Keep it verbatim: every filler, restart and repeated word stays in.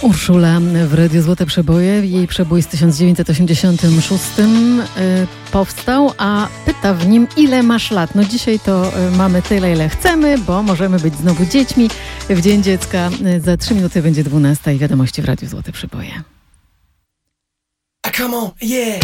Urszula w Radiu Złote Przeboje. Jej przebój z tysiąc dziewięćset osiemdziesiątym szóstym y, powstał, a pyta w nim, ile masz lat. No dzisiaj to y, mamy tyle, ile chcemy, bo możemy być znowu dziećmi. W Dzień Dziecka y, za trzy minuty będzie dwunasta i wiadomości w Radiu Złote Przeboje. Come on, yeah.